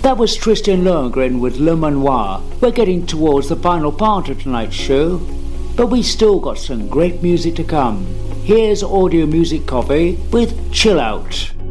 That was Tristan Lohengrin with Le Manoir. We're getting towards the final part of tonight's show, but we still got some great music to come. Here's Audio Music Coffee with Chill Out.